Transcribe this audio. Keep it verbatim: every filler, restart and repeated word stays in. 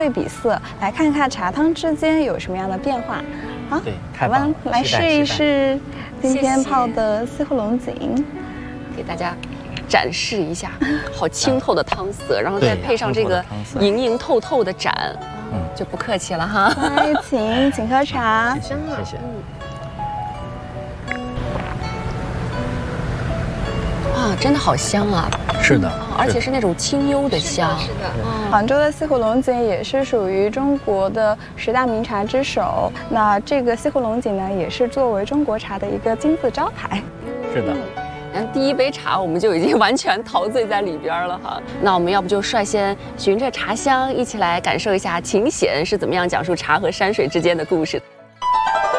对比色，来看看茶汤之间有什么样的变化。好， 对， 我们太棒了！ 来试一试今天谢谢泡的西湖龙井。 给大家展示一下，好清透的汤色，然后再对配上这个清透的汤色莹莹透透的盏， 嗯就不客气了哈。 来，请请喝茶。 谢谢谢谢。 啊，真的好香啊！ 是的， 啊而且是那种清幽的香。 是的， 杭州的西湖龙井也是属于中国的十大名茶之首。那这个西湖龙井呢，也是作为中国茶的一个金字招牌。 是的。 然后第一杯茶我们就已经完全陶醉在里边了哈。那我们要不就率先循着茶香，一起来感受一下秦显是怎么样讲述茶和山水之间的故事的。